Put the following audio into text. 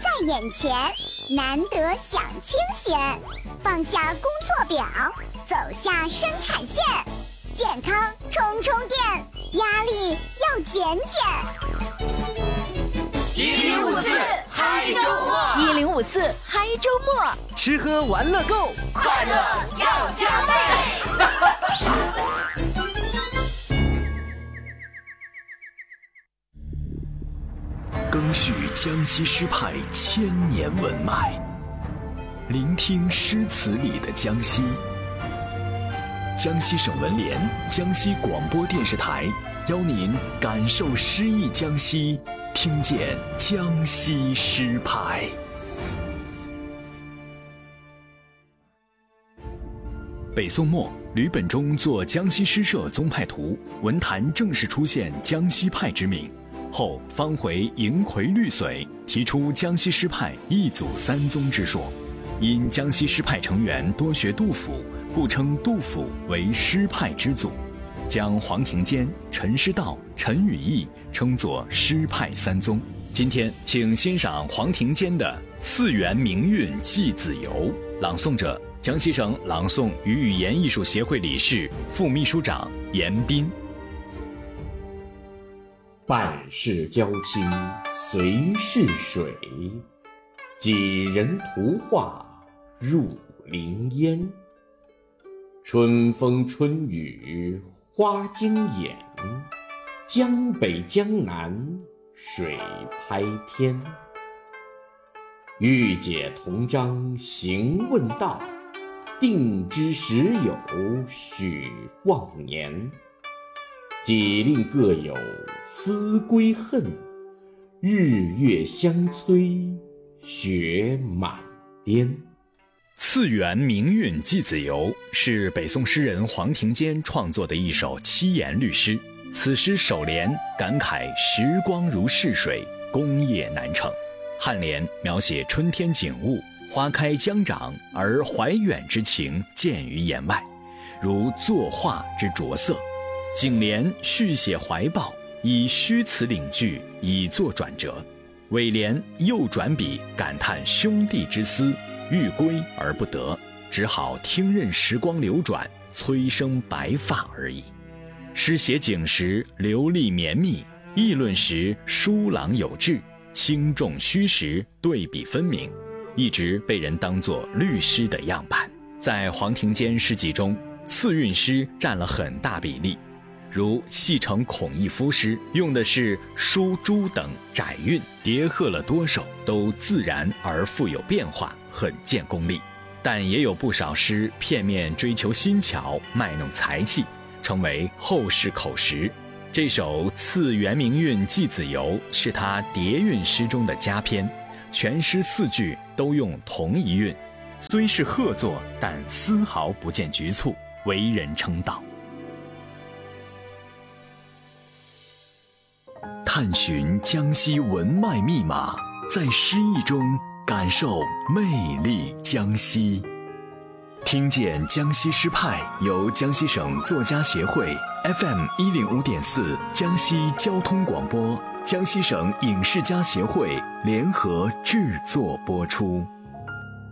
在眼前，难得享清闲。放下工作表，走下生产线，健康充充电，压力要减减。 1054嗨周末 ，1054嗨周末， 吃喝玩乐够， 快乐要加倍。 赓续江西诗派千年文脉，聆听诗词里的江西。江西省文联、江西广播电视台邀您感受诗意江西，听见江西诗派。北宋末，吕本中作江西诗社宗派图，文坛正式出现江西派之名。后方回迎葵绿髓，提出江西诗派一祖三宗之说。因江西诗派成员多学杜甫，故称杜甫为诗派之祖，将黄庭坚、陈师道、陈与义称作诗派三宗。今天请欣赏黄庭坚的《次元明韵寄子由》，朗诵者江西省朗诵与语言艺术协会理事、副秘书长严彬。 半世交亲随逝水，几人图画入林烟。春风春雨花惊眼，江北江南水拍天。欲解同章行问道，定知时有许忘年。几令各有思归恨，日月相催雪满颠。 次元明韵寄子由是北宋诗人黄庭坚创作的一首七言律诗。此诗首联感慨时光如逝水，功业难成；颔联描写春天景物，花开将长，而怀远之情见于言外，如作画之着色；颈联续写怀抱，以虚词领句，以作转折；尾联又转笔感叹兄弟之思，欲归而不得，只好听任时光流转，催生白发而已。诗写景时流丽绵密，议论时疏朗有致，轻重虚实对比分明，一直被人当作律诗的样板。在黄庭坚诗集中，次韵诗占了很大比例，如戏称孔乙夫诗用的是书朱等窄韵，叠合了多首，都自然而富有变化，很见功力。但也有不少诗片面追求新巧，卖弄才气，成为后世口实。这首《次元明韵寄子由》是他叠韵诗中的佳篇，全诗4句都用同一韵，虽是贺作，但丝毫不见局促，为人称道。探寻江西文脉密码，在诗意中感受魅力江西。听见江西诗派由江西省作家协会 FM105.4 江西交通广播、江西省影视家协会联合制作播出。